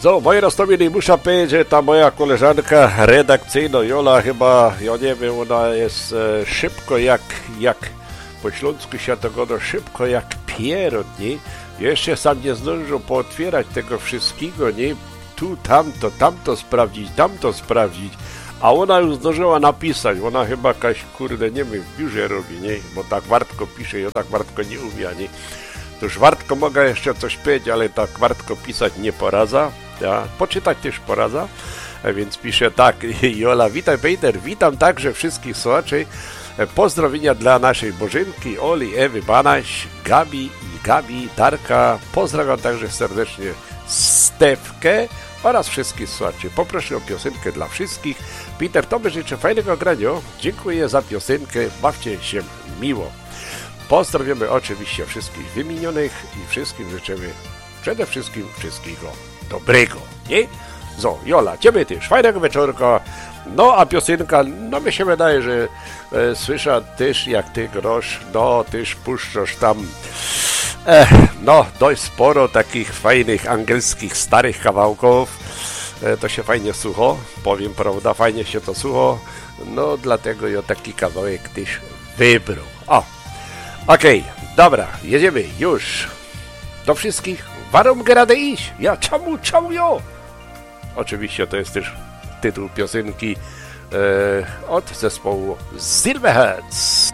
So, moje nastawienie muszę powiedzieć, że ta moja koleżanka redakcyjna Jola chyba, ja nie wiem, ona jest szybko jak po śląsku się to goda, szybko jak pierot, nie? Jeszcze sam nie zdążył pootwierać tego wszystkiego, nie? Tu, tamto sprawdzić, tamto sprawdzić, a ona już zdążyła napisać, ona chyba jakaś, kurde, nie wiem, w biurze robi, nie? Bo tak wartko pisze, ja tak wartko nie umie, nie? To już wartko mogę jeszcze coś powiedzieć, ale tak wartko pisać nie poradza, ja? Poczytać też poradza, a więc pisze tak, Jola, witaj Peter, witam także wszystkich słuchaczy, pozdrowienia dla naszej Bożynki, Oli, Ewy, Banaś, Gabi, Darka, pozdrawiam także serdecznie Stefkę oraz wszystkich słuchaczy. Poproszę o piosenkę dla wszystkich. Peter, tobie życzę fajnego grania. Dziękuję za piosenkę. Bawcie się miło. Pozdrawiamy oczywiście wszystkich wymienionych i wszystkim życzymy przede wszystkim wszystkiego dobrego. Nie? So, Jola, ciebie też fajnego wieczorka. No, a piosenka, no mi się wydaje, że słyszę też jak ty grosz, no też puszczasz tam no, dość sporo takich fajnych angielskich starych kawałków. To się fajnie słucha, powiem prawda, fajnie się to słucha. No, dlatego ja taki kawałek też wybrał. O, okej, dobra, jedziemy już. Do wszystkich, warum gerade iść? Ja, czemu ja? Oczywiście to jest też tytuł piosenki od zespołu Silverheads.